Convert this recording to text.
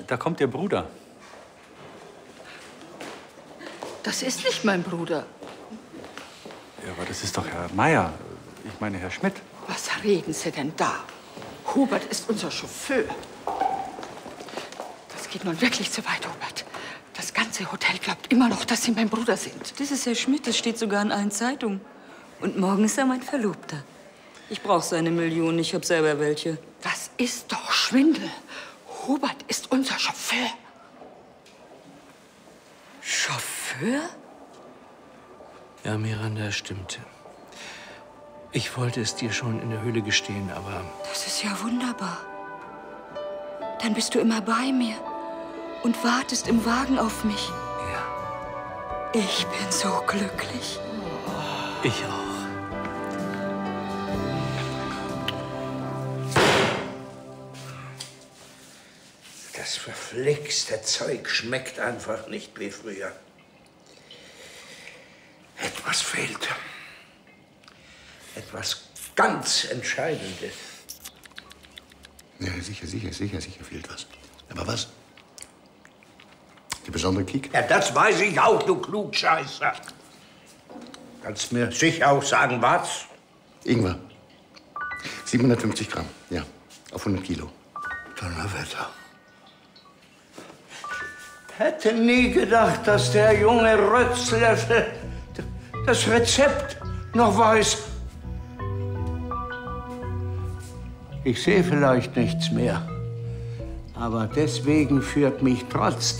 da kommt Ihr Bruder. Das ist nicht mein Bruder. Ja, aber das ist doch Herr Meier. Ich meine, Herr Schmidt. Was reden Sie denn da? Hubert ist unser Chauffeur. Das geht nun wirklich zu weit, Hubert. Das ganze Hotel glaubt immer noch, dass Sie mein Bruder sind. Das ist Herr Schmidt, das steht sogar in allen Zeitungen. Und morgen ist er mein Verlobter. Ich brauche seine Millionen, ich habe selber welche. Das ist doch Schwindel. Hubert ist unser Chauffeur. Chauffeur? Ja, Miranda, stimmte. Ich wollte es dir schon in der Höhle gestehen, aber... Das ist ja wunderbar. Dann bist du immer bei mir und wartest im Wagen auf mich. Ja. Ich bin so glücklich. Ich auch. Das verflixte Zeug schmeckt einfach nicht wie früher. Etwas fehlt. Etwas ganz Entscheidendes. Ja, sicher fehlt was. Aber was? Der besondere Kick? Ja, das weiß ich auch, du Klugscheißer. Kannst mir sicher auch sagen, was? Ingwer. 750 Gramm, ja. Auf 100 Kilo. Donnerwetter. Hätte nie gedacht, dass der junge Rötzlöffel das Rezept noch weiß. Ich sehe vielleicht nichts mehr, aber deswegen führt mich trotzdem